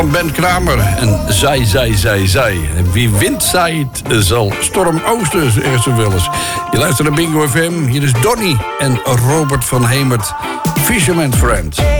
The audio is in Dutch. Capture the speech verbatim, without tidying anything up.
Ben Kramer en zij, zij, zij, zij. En wie wind zaait, zal storm oosten, zeggen ze wel eens. Je luistert naar Bingo F M. Hier is Donnie en Robert van Hemert. Fisherman Friend.